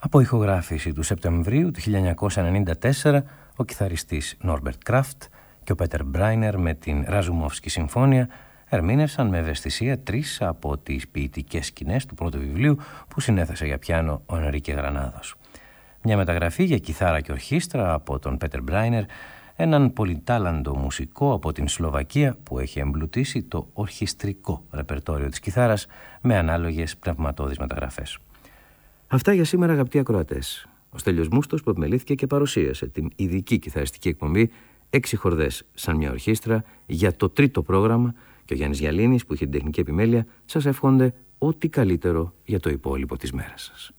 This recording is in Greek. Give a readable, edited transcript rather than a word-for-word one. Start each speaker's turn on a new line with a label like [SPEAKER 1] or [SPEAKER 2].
[SPEAKER 1] Από ηχογράφηση του Σεπτεμβρίου του 1994, ο κιθαριστής Νόρμπερτ Κράφτ και ο Πέτερ Μπράινερ με την Ραζουμόφσκι Συμφώνια ερμήνευσαν με ευαισθησία 3 από τις ποιητικές σκηνές του πρώτου βιβλίου που συνέθεσε για πιάνο ο Ενρίκε Γρανάδος. Μια μεταγραφή για κιθάρα και ορχήστρα από τον Πέτερ Μπράινερ, έναν πολυτάλαντο μουσικό από την Σλοβακία που έχει εμπλουτίσει το ορχιστρικό ρεπερτόριο της κιθάρας με ανάλογες πνευματώδεις μεταγραφές. Αυτά για σήμερα, αγαπητοί ακροατές. Ο Στέλιος Μούστος που επιμελήθηκε και παρουσίασε την ειδική κιθαριστική εκπομπή 6 χορδές σαν μια ορχήστρα για το 3ο πρόγραμμα, και ο Γιάννης Γιαλίνης που είχε την τεχνική επιμέλεια σας εύχονται ό,τι καλύτερο για το υπόλοιπο της μέρας σας.